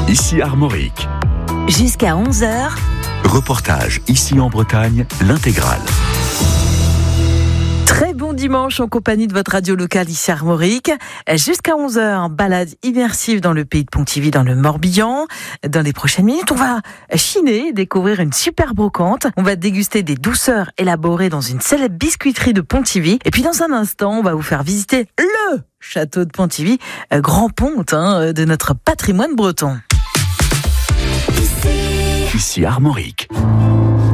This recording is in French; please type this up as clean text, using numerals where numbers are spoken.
ici Armorique. Jusqu'à 11h. Reportage ici en Bretagne, l'intégrale. Très bon dimanche en compagnie de votre radio locale ici Armorique. Jusqu'à 11h, balade immersive dans le pays de Pontivy, dans le Morbihan. Dans les prochaines minutes, on va chiner, découvrir une super brocante. On va déguster des douceurs élaborées dans une célèbre biscuiterie de Pontivy. Et puis dans un instant, on va vous faire visiter le château de Pontivy, grand ponte de notre patrimoine breton. Ici Armorique.